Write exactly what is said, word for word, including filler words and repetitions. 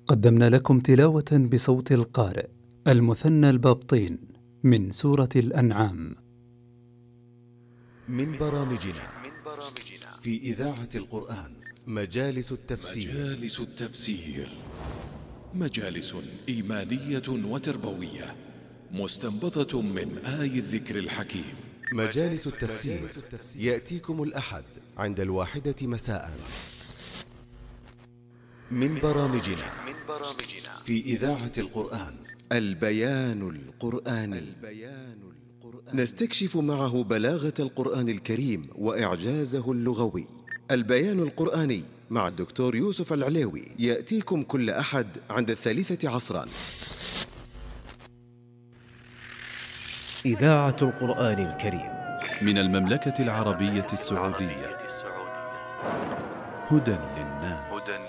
قدمنا لكم تلاوة بصوت القارئ المثنى البابطين من سورة الأنعام. من برامجنا في إذاعة القرآن مجالس التفسير. مجالس التفسير مجالس إيمانية وتربوية مستنبطة من آي الذكر الحكيم. مجالس التفسير يأتيكم الأحد عند الواحدة مساء. من برامجنا في إذاعة القرآن البيان القرآني. نستكشف معه بلاغة القرآن الكريم وإعجازه اللغوي. البيان القرآني مع الدكتور يوسف العليوي يأتيكم كل أحد عند الثالثة عصرا. إذاعة القرآن الكريم من المملكة العربية السعودية. هدى